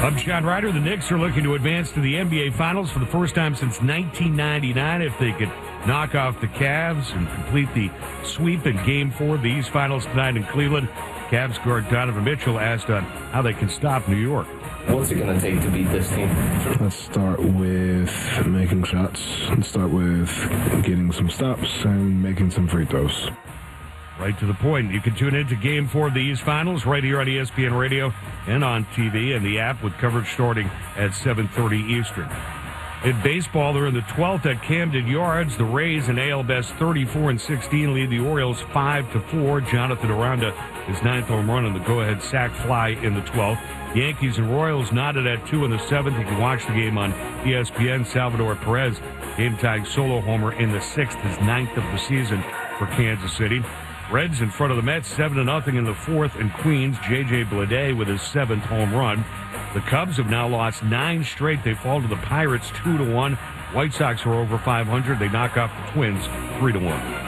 I'm John Ryder. The Knicks are looking to advance to the NBA Finals for the first time since 1999. If they could knock off the Cavs and complete the sweep in Game 4 of the East Finals tonight in Cleveland, Cavs guard Donovan Mitchell asked on how they can stop New York. What's it going to take to beat this team? Let's start with making shots. Let's start with getting some stops and making some free throws. Right to the point. You can tune in to Game 4 of the East Finals right here on ESPN Radio and on TV and the app with coverage starting at 7:30 Eastern. In baseball, they're in the 12th at Camden Yards. The Rays in AL Best 34-16 lead the Orioles 5-4. Jonathan Aranda, his 9th home run on the go-ahead sac fly in the 12th. Yankees and Royals knotted at 2 in the 7th. You can watch the game on ESPN. Salvador Perez, game-tying solo homer in the 6th, his 9th of the season for Kansas City. Reds in front of the Mets 7-0 in the 4th, and Queens, J.J. Bleday with his 7th home run. The Cubs have now lost 9 straight. They fall to the Pirates 2-1. White Sox are over 500. They knock off the Twins 3-1.